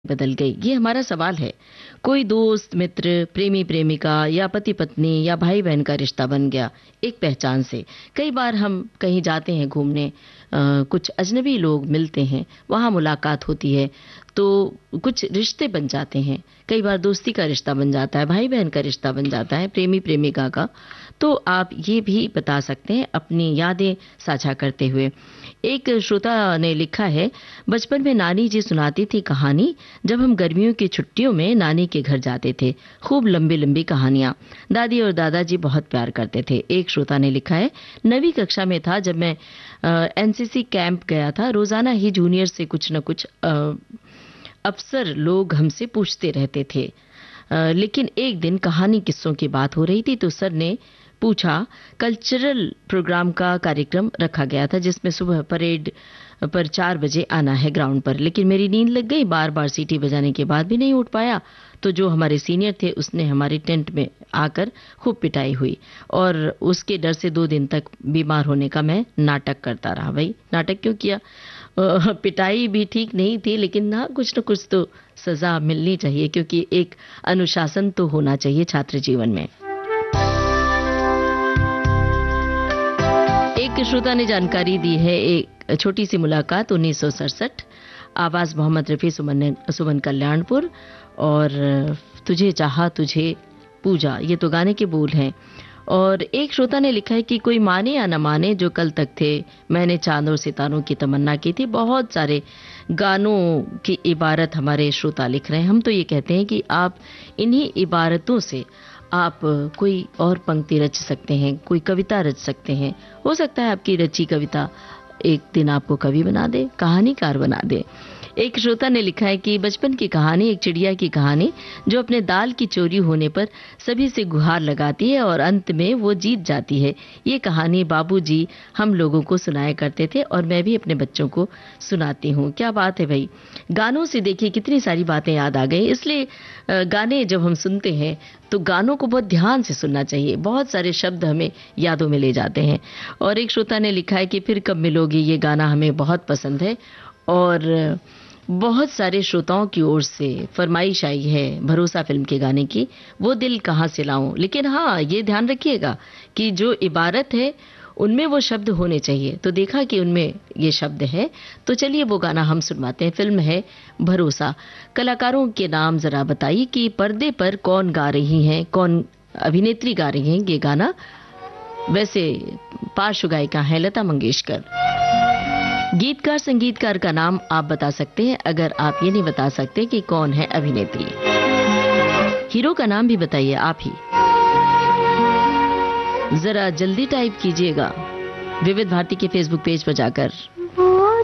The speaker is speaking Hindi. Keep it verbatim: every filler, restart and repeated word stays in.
बदल गई? ये हमारा सवाल है। कोई दोस्त, मित्र, प्रेमी प्रेमिका या पति पत्नी या भाई बहन का रिश्ता बन गया एक पहचान से। कई बार हम कहीं जाते हैं घूमने, अ, कुछ अजनबी लोग मिलते हैं, वहां मुलाकात होती है तो कुछ रिश्ते बन जाते हैं। कई बार दोस्ती का रिश्ता बन जाता है, भाई बहन का रिश्ता बन जाता है, प्रेमी प्रेमिका का। तो आप ये भी बता सकते हैं अपनी यादें साझा करते हुए। एक श्रोता ने लिखा है, बचपन में नानी जी सुनाती थी कहानी। जब हम गर्मियों की छुट्टियों में नानी के घर जाते थे, खूब लंबी लंबी कहानियां। दादी और दादाजी बहुत प्यार करते थे। एक श्रोता ने लिखा है, नवीं कक्षा में था जब मैं एनसीसी कैंप गया था। रोजाना ही जूनियर से कुछ न कुछ आ, अफसर लोग हमसे पूछते रहते थे, आ, लेकिन एक दिन कहानी किस्सों की बात हो रही थी तो सर ने पूछा, कल्चरल प्रोग्राम का कार्यक्रम रखा गया था जिसमें सुबह परेड पर चार बजे आना है ग्राउंड पर। लेकिन मेरी नींद लग गई, बार बार सीटी बजाने के बाद भी नहीं उठ पाया। तो जो हमारे सीनियर थे उसने हमारे टेंट में आकर खूब पिटाई हुई और उसके डर से दो दिन तक बीमार होने का मैं नाटक करता रहा। भाई नाटक क्यों किया? पिटाई भी ठीक नहीं थी, लेकिन ना कुछ न कुछ तो सजा मिलनी चाहिए, क्योंकि एक अनुशासन तो होना चाहिए छात्र जीवन में। एक श्रोता ने जानकारी दी है, एक छोटी सी मुलाकात उन्नीस सौ सड़सठ, आवाज मोहम्मद रफी, सुमन सुमन कल्याणपुर, और तुझे चाहा तुझे पूजा, ये तो गाने के बोल हैं। और एक श्रोता ने लिखा है कि कोई माने या न माने जो कल तक थे, मैंने चांद और सितारों की तमन्ना की थी। बहुत सारे गानों की इबारत हमारे श्रोता लिख रहे हैं। हम तो ये कहते हैं कि आप इन्हीं इबारतों से आप कोई और पंक्ति रच सकते हैं, कोई कविता रच सकते हैं। हो सकता है आपकी रची कविता एक दिन आपको कवि बना दे, कहानीकार बना दे। एक श्रोता ने लिखा है कि बचपन की कहानी, एक चिड़िया की कहानी जो अपने दाल की चोरी होने पर सभी से गुहार लगाती है और अंत में वो जीत जाती है। ये कहानी बाबूजी हम लोगों को सुनाया करते थे और मैं भी अपने बच्चों को सुनाती हूँ। क्या बात है भाई, गानों से देखिए कितनी सारी बातें याद आ गई। इसलिए गाने जब हम सुनते हैं तो गानों को बहुत ध्यान से सुनना चाहिए। बहुत सारे शब्द हमें यादों में ले जाते हैं। और एक श्रोता ने लिखा है कि फिर कब मिलोगी, ये गाना हमें बहुत पसंद है। और बहुत सारे श्रोताओं की ओर से फरमाइश आई है भरोसा फिल्म के गाने की, वो दिल कहाँ से लाऊं। लेकिन हाँ, ये ध्यान रखिएगा कि जो इबारत है उनमें वो शब्द होने चाहिए। तो देखा कि उनमें ये शब्द है, तो चलिए वो गाना हम सुनवाते हैं। फिल्म है भरोसा। कलाकारों के नाम जरा बताइए कि पर्दे पर कौन गा रही हैं, कौन अभिनेत्री गा रही हैं ये गाना। वैसे पार्श्व गायिका है लता मंगेशकर। गीतकार संगीतकार का नाम आप बता सकते हैं, अगर आप ये नहीं बता सकते कि कौन है अभिनेत्री। हीरो का नाम भी बताइए आप ही, जरा जल्दी टाइप कीजिएगा विविध भारती के फेसबुक पेज पर जाकर।